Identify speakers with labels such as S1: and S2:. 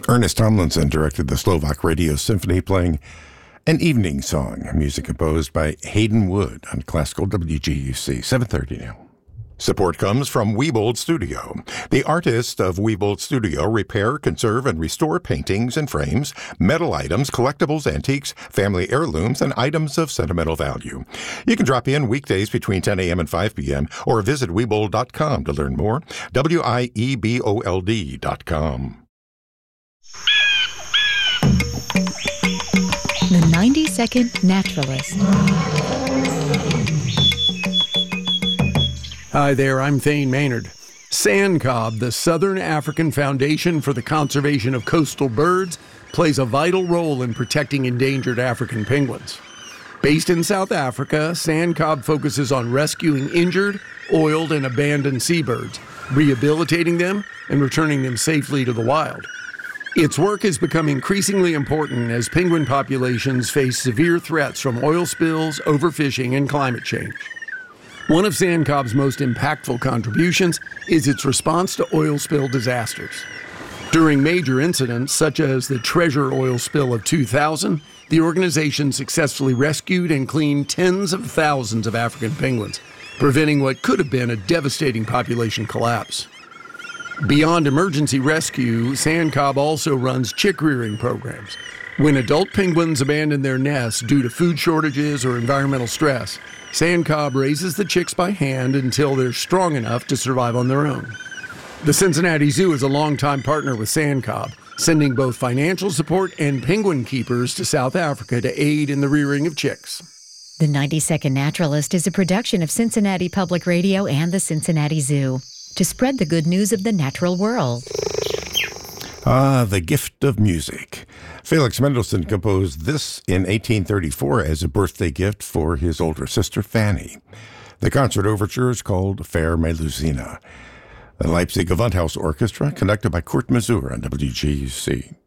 S1: Ernest Tomlinson directed the Slovak Radio Symphony, playing An Evening Song, music composed by Hayden Wood on Classical WGUC. 7:30 now. Support comes from Wiebold Studio. The artists of Wiebold Studio repair, conserve, and restore paintings and frames, metal items, collectibles, antiques, family heirlooms, and items of sentimental value. You can drop in weekdays between 10 a.m. and 5 p.m. or visit Wiebold.com to learn more. WIEBOLD.com.
S2: The 90-Second Naturalist.
S3: Hi there, I'm Thane Maynard. SANCCOB, the Southern African Foundation for the Conservation of Coastal Birds, plays a vital role in protecting endangered African penguins. Based in South Africa, SANCCOB focuses on rescuing injured, oiled, and abandoned seabirds, rehabilitating them, and returning them safely to the wild. Its work has become increasingly important as penguin populations face severe threats from oil spills, overfishing, and climate change. One of SANCCOB's most impactful contributions is its response to oil spill disasters. During major incidents, such as the Treasure oil spill of 2000, the organization successfully rescued and cleaned tens of thousands of African penguins, preventing what could have been a devastating population collapse. Beyond emergency rescue, SANCCOB also runs chick rearing programs. When adult penguins abandon their nests due to food shortages or environmental stress, SANCCOB raises the chicks by hand until they're strong enough to survive on their own. The Cincinnati Zoo is a longtime partner with SANCCOB, sending both financial support and penguin keepers to South Africa to aid in the rearing of chicks.
S2: The 90-Second Naturalist is a production of Cincinnati Public Radio and the Cincinnati Zoo to spread the good news of the natural world.
S1: The gift of music. Felix Mendelssohn composed this in 1834 as a birthday gift for his older sister, Fanny. The concert overture is called Fair Melusina. The Leipzig Gewandhaus Orchestra, conducted by Kurt Masur on WGUC.